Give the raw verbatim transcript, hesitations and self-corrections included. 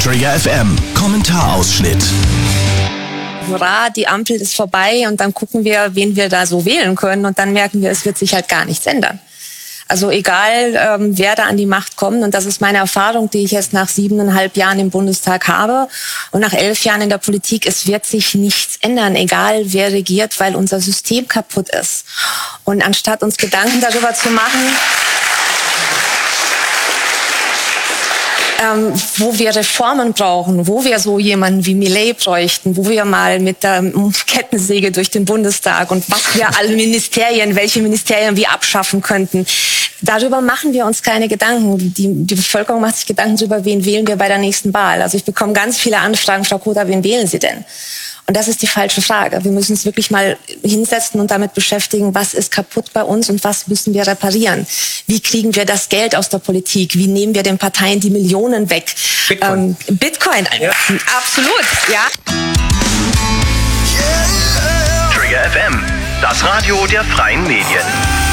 Trigger F M, Kommentarausschnitt. Hurra, die Ampel ist vorbei und dann gucken wir, wen wir da so wählen können und dann merken wir, es wird sich halt gar nichts ändern. Also egal, ähm, wer da an die Macht kommt, und das ist meine Erfahrung, die ich jetzt nach siebeneinhalb Jahren im Bundestag habe und nach elf Jahren in der Politik, es wird sich nichts ändern, egal wer regiert, weil unser System kaputt ist. Und anstatt uns Gedanken darüber zu machen, Ähm, wo wir Reformen brauchen, wo wir so jemanden wie Millet bräuchten, wo wir mal mit der Kettensäge durch den Bundestag und was wir alle Ministerien, welche Ministerien wir abschaffen könnten. Darüber machen wir uns keine Gedanken. Die, die Bevölkerung macht sich Gedanken darüber, wen wählen wir bei der nächsten Wahl. Also ich bekomme ganz viele Anfragen, Frau Kota, wen wählen Sie denn? Und das ist die falsche Frage. Wir müssen uns wirklich mal hinsetzen und damit beschäftigen, was ist kaputt bei uns und was müssen wir reparieren. Wie kriegen wir das Geld aus der Politik? Wie nehmen wir den Parteien die Millionen weg? Bitcoin. Ähm, Bitcoin, ja. Absolut, ja. Trigger F M, das Radio der freien Medien.